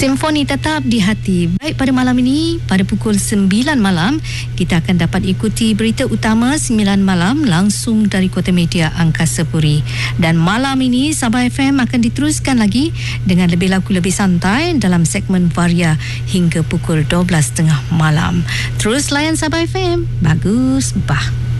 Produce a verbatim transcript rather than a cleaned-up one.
Simfoni tetap di hati. Baik, pada malam ini, pada pukul sembilan malam, kita akan dapat ikuti berita utama sembilan malam langsung dari Kota Media Angkasa Puri. Dan malam ini, Sabah F M akan diteruskan lagi dengan lebih laku lebih santai dalam segmen Varia hingga pukul dua belas tiga puluh malam. Terus layan Sabah F M. Bagus, bah.